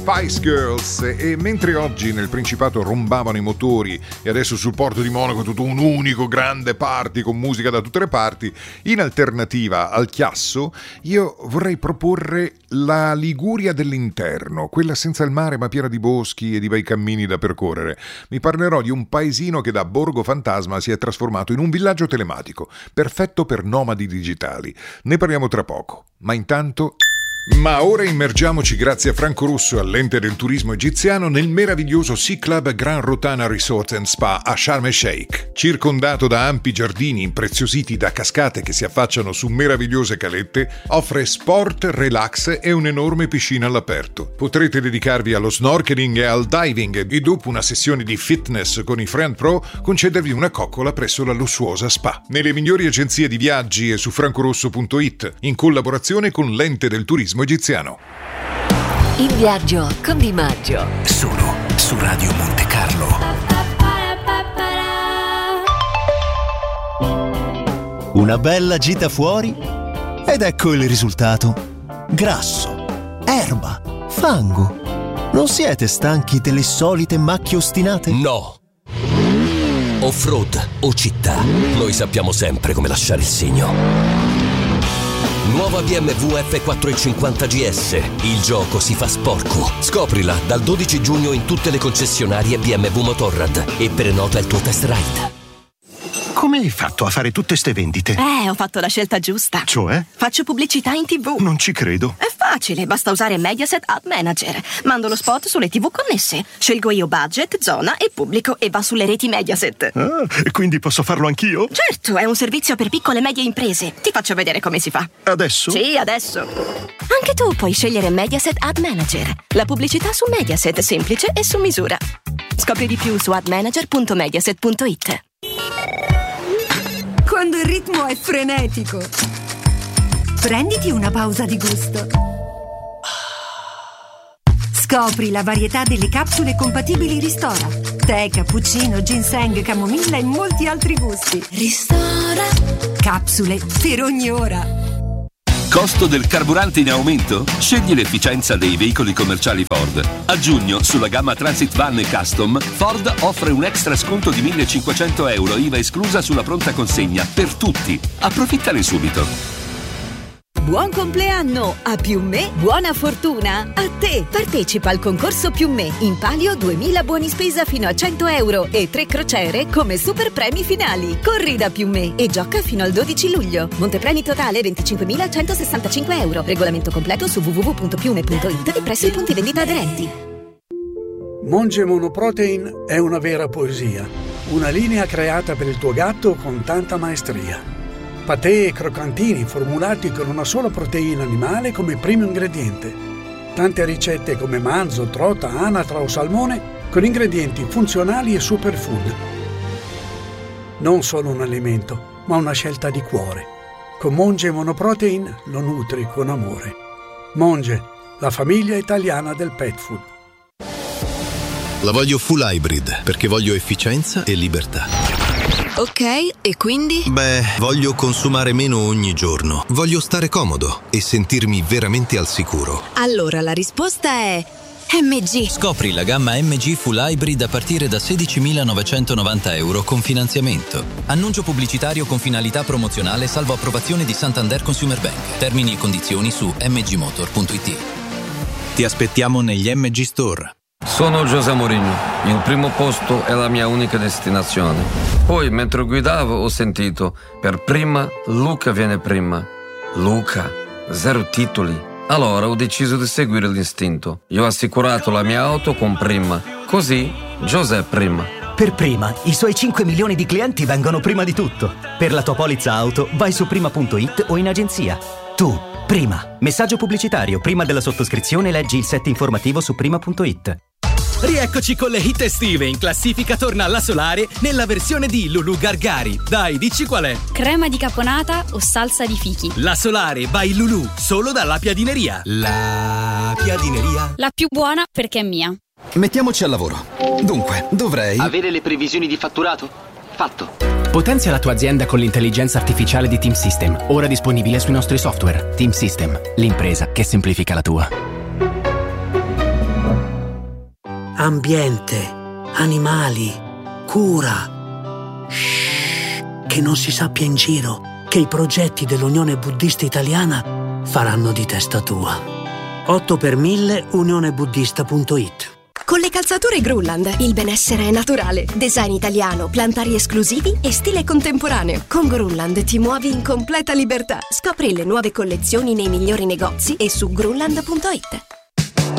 Spice Girls. E mentre oggi nel Principato rombavano i motori e adesso sul porto di Monaco tutto un unico grande party con musica da tutte le parti, in alternativa al chiasso io vorrei proporre la Liguria dell'interno, quella senza il mare ma piena di boschi e di bei cammini da percorrere. Mi parlerò di un paesino che da borgo fantasma si è trasformato in un villaggio telematico, perfetto per nomadi digitali. Ne parliamo tra poco, ma intanto... Ma ora immergiamoci grazie a Franco Russo e all'ente del turismo egiziano nel meraviglioso Sea Club Gran Rotana Resort and Spa a Sharm el Sheikh. Circondato da ampi giardini impreziositi da cascate che si affacciano su meravigliose calette, offre sport, relax e un'enorme piscina all'aperto. Potrete dedicarvi allo snorkeling e al diving e dopo una sessione di fitness con i Friend Pro concedervi una coccola presso la lussuosa spa. Nelle migliori agenzie di viaggi e su francorosso.it in collaborazione con l'ente del turismo egiziano. In viaggio con Di Maggio. Solo su Radio Monte Carlo. Una bella gita fuori ed ecco il risultato. Grasso, erba, fango. Non siete stanchi delle solite macchie ostinate? No. Off-road o città, noi sappiamo sempre come lasciare il segno. Nuova BMW F450 GS. Il gioco si fa sporco. Scoprila dal 12 giugno in tutte le concessionarie BMW Motorrad e prenota il tuo test ride. Come hai fatto a fare tutte ste vendite? Ho fatto la scelta giusta. Cioè? Faccio pubblicità in TV. Non ci credo. È facile, basta usare Mediaset Ad Manager. Mando lo spot sulle TV connesse. Scelgo io budget, zona e pubblico e va sulle reti Mediaset. Ah, e quindi posso farlo anch'io? Certo, è un servizio per piccole e medie imprese. Ti faccio vedere come si fa. Adesso? Sì, adesso. Anche tu puoi scegliere Mediaset Ad Manager. La pubblicità su Mediaset, semplice e su misura. Scopri di più su admanager.mediaset.it. Quando il ritmo è frenetico, prenditi una pausa di gusto. Scopri la varietà delle capsule compatibili Ristora. Tè, cappuccino, ginseng, camomilla e molti altri gusti. Ristora. Capsule per ogni ora. Costo del carburante in aumento? Scegli l'efficienza dei veicoli commerciali Ford. A giugno, sulla gamma Transit Van e Custom, Ford offre un extra sconto di €1.500, IVA esclusa sulla pronta consegna, per tutti. Approfittane subito. Buon compleanno! A Più Me, buona fortuna! A te! Partecipa al concorso Più Me. In palio 2.000 buoni spesa fino a €100 e 3 crociere come super premi finali. Corri da Più Me e gioca fino al 12 luglio. Montepremi totale €25.165. Regolamento completo su www.piume.it e presso i punti vendita aderenti. Monge Monoprotein è una vera poesia. Una linea creata per il tuo gatto con tanta maestria. Patè e croccantini formulati con una sola proteina animale come primo ingrediente. Tante ricette come manzo, trota, anatra o salmone con ingredienti funzionali e superfood. Non solo un alimento, ma una scelta di cuore. Con Monge Monoprotein lo nutri con amore. Monge, la famiglia italiana del pet food. La voglio full hybrid perché voglio efficienza e libertà. Ok, e quindi? Beh, voglio consumare meno ogni giorno. Voglio stare comodo e sentirmi veramente al sicuro. Allora la risposta è MG. Scopri la gamma MG Full Hybrid a partire da €16.990 con finanziamento. Annuncio pubblicitario con finalità promozionale salvo approvazione di Santander Consumer Bank. Termini e condizioni su mgmotor.it. Ti aspettiamo negli MG Store. Sono José Mourinho, il primo posto è la mia unica destinazione. Poi mentre guidavo ho sentito, per prima Luca viene prima. Luca, 0 titoli. Allora ho deciso di seguire l'istinto. Io ho assicurato la mia auto con Prima, così José prima. Per Prima, i suoi 5 milioni di clienti vengono prima di tutto. Per la tua polizza auto vai su prima.it o in agenzia. Tu, Prima. Messaggio pubblicitario. Prima della sottoscrizione leggi il set informativo su prima.it. Rieccoci con le hit estive. In classifica torna la Solare nella versione di Lulu Gargari. Dai, dici qual è? Crema di caponata o salsa di fichi? La Solare by Lulu, solo dalla Piadineria. La Piadineria. La più buona perché è mia. Mettiamoci al lavoro. Dunque, dovrei... Avere le previsioni di fatturato? Fatto. Potenzia la tua azienda con l'intelligenza artificiale di Team System, ora disponibile sui nostri software. Team System, l'impresa che semplifica la tua. ambiente, animali, cura. Shh, che non si sappia in giro che i progetti dell'Unione Buddista Italiana faranno di testa tua. 8 per 1000 unionebuddista.it. Con le calzature Grulland il benessere è naturale. Design italiano, plantari esclusivi e stile contemporaneo. Con Grulland ti muovi in completa libertà. Scopri le nuove collezioni nei migliori negozi e su grulland.it.